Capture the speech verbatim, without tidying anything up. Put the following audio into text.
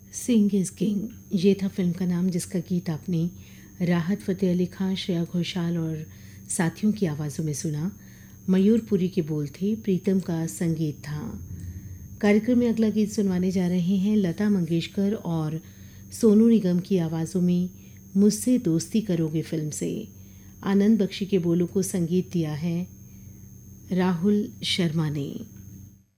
Singh is king, ये था film का नाम, जिसका गीत आपने राहत फ़तेह अली खान, श्रेया घोषाल और साथियों की आवाज़ों में सुना। मयूर पुरी के बोल थे, प्रीतम का संगीत था। कार्यक्रम में अगला गीत सुनवाने जा रहे हैं लता मंगेशकर और सोनू निगम की आवाज़ों में मुझसे दोस्ती करोगे फिल्म से। आनंद बख्शी के बोलों को संगीत दिया है राहुल शर्मा ने।